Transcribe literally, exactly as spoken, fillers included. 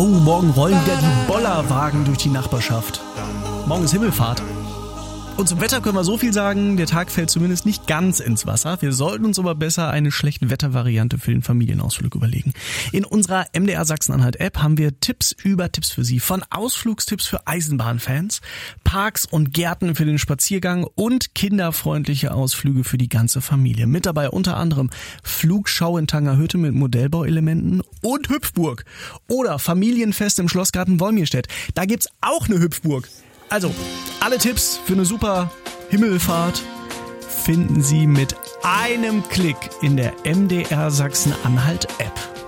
Oh, morgen rollen wieder die Bollerwagen durch die Nachbarschaft. Morgen ist Himmelfahrt. Und zum Wetter können wir so viel sagen, der Tag fällt zumindest nicht ganz ins Wasser. Wir sollten uns aber besser eine schlechte Wettervariante für den Familienausflug überlegen. In unserer M D R Sachsen-Anhalt-App haben wir Tipps über Tipps für Sie. Von Ausflugstipps für Eisenbahnfans, Parks und Gärten für den Spaziergang und kinderfreundliche Ausflüge für die ganze Familie. Mit dabei unter anderem Flugschau in Tangerhütte mit Modellbauelementen und Hüpfburg. Oder Familienfest im Schlossgarten Wolmirstedt. Da gibt's auch eine Hüpfburg. Also, alle Tipps für eine super Himmelfahrt finden Sie mit einem Klick in der M D R Sachsen-Anhalt-App.